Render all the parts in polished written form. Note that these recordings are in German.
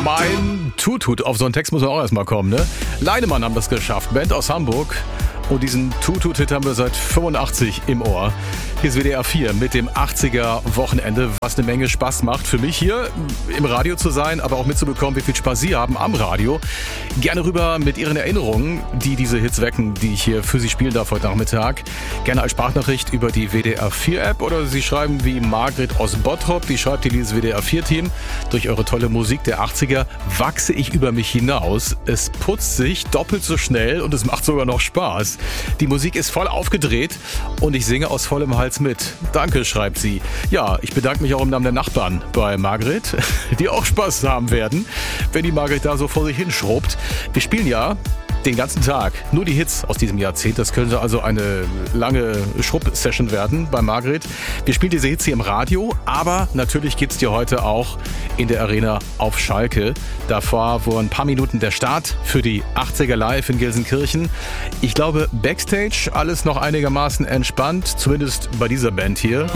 Mein Tutut, auf so einen Text muss man auch erstmal kommen, ne? Leinemann haben das geschafft, Band aus Hamburg. Und diesen Tutut-Hit haben wir seit 85 im Ohr. Hier ist WDR 4 mit dem 80er-Wochenende, was eine Menge Spaß macht. Für mich hier im Radio zu sein, aber auch mitzubekommen, wie viel Spaß Sie haben am Radio. Gerne rüber mit Ihren Erinnerungen, die diese Hits wecken, die ich hier für Sie spielen darf heute Nachmittag. Gerne als Sprachnachricht über die WDR 4-App oder Sie schreiben wie Margret aus Bottrop, die schreibt hier dieses WDR 4-Team. Durch eure tolle Musik der 80er wachse ich über mich hinaus. Es putzt sich doppelt so schnell und es macht sogar noch Spaß. Die Musik ist voll aufgedreht und ich singe aus vollem Hals mit. Danke, schreibt sie. Ja, ich bedanke mich auch im Namen der Nachbarn bei Margret, die auch Spaß haben werden, wenn die Margret da so vor sich hinschrubbt. Wir spielen ja den ganzen Tag nur die Hits aus diesem Jahrzehnt. Das könnte also eine lange Schrubb-Session werden bei Margret. Wir spielen diese Hits hier im Radio, aber natürlich gibt's dir heute auch in der Arena auf Schalke. Davor vor ein paar Minuten der Start für die 80er Live in Gelsenkirchen. Ich glaube, Backstage alles noch einigermaßen entspannt, zumindest bei dieser Band hier.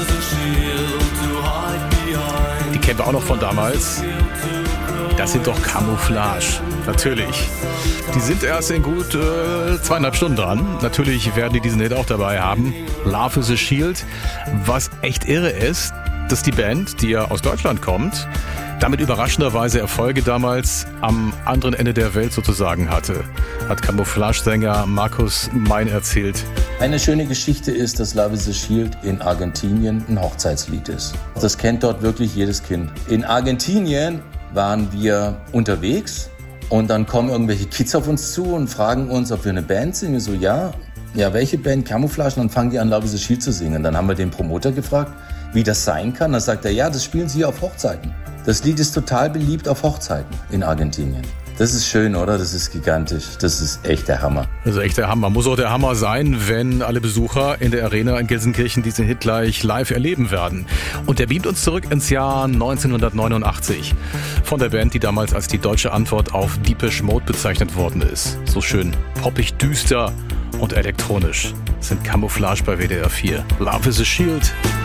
Die kennen wir auch noch von damals. Das sind doch Camouflage, natürlich. Die sind erst in gut 2,5 Stunden dran. Natürlich werden die diesen Hit auch dabei haben. Love is a Shield. Was echt irre ist, dass die Band, die ja aus Deutschland kommt, damit überraschenderweise Erfolge damals am anderen Ende der Welt sozusagen hatte. Hat Camouflage-Sänger Markus Mein erzählt. Eine schöne Geschichte ist, dass Love is a Shield in Argentinien ein Hochzeitslied ist. Das kennt dort wirklich jedes Kind. In Argentinien waren wir unterwegs und dann kommen irgendwelche Kids auf uns zu und fragen uns, ob wir eine Band sind. Wir so, ja, welche Band? Camouflage? Und dann fangen die an, Love is a Shield zu singen. Dann haben wir den Promoter gefragt, wie das sein kann. Dann sagt er, ja, das spielen sie auf Hochzeiten. Das Lied ist total beliebt auf Hochzeiten in Argentinien. Das ist schön, oder? Das ist gigantisch. Das ist echt der Hammer. Das ist echt der Hammer. Muss auch der Hammer sein, wenn alle Besucher in der Arena in Gelsenkirchen diesen Hit gleich live erleben werden. Und der beamt uns zurück ins Jahr 1989. Von der Band, die damals als die deutsche Antwort auf Depeche Mode bezeichnet worden ist. So schön poppig, düster und elektronisch. Das sind Camouflage bei WDR 4. Love is a Shield.